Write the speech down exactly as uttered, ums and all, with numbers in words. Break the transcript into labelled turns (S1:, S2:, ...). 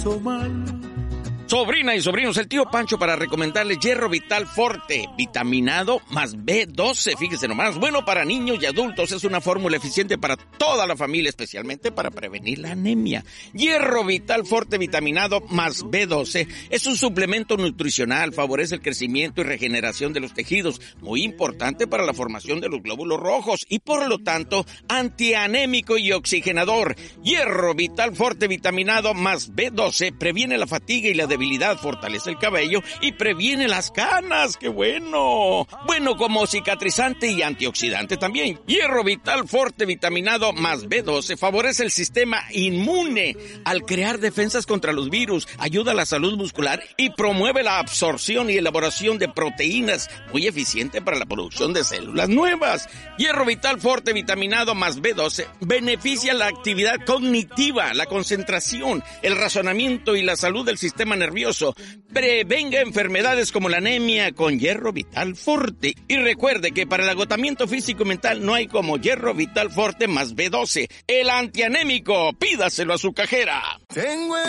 S1: Sobrina y sobrinos, el tío Pancho para recomendarles Hierro Vital Forte, vitaminado más B doce, fíjese nomás, bueno para niños y adultos, es una fórmula eficiente para toda la familia, especialmente para prevenir la anemia. Hierro Vital Forte, vitaminado más B doce, es un suplemento nutricional, favorece el crecimiento y regeneración de los tejidos, muy importante para la formación de los glóbulos rojos y por lo tanto antianémico y oxigenador. Hierro Vital Forte, vitaminado más B doce, previene la fatiga y la debilidad, fortalece el cabello y previene las canas. ¡Qué bueno! Bueno como cicatrizante y antioxidante también. Hierro Vital Forte, vitaminado más B doce, favorece el sistema inmune al crear defensas contra los virus, ayuda a la salud muscular y promueve la absorción y elaboración de proteínas, muy eficiente para la producción de células nuevas. Hierro Vital Forte, vitaminado más B doce, beneficia la actividad cognitiva, la concentración, el razonamiento y la salud del sistema nervioso. Prevenga enfermedades como la anemia con Hierro Vital Forte. Y recuerde que para el agotamiento físico y mental no hay como Hierro Vital Forte más B doce. El antianémico, pídaselo a su cajera. Tengo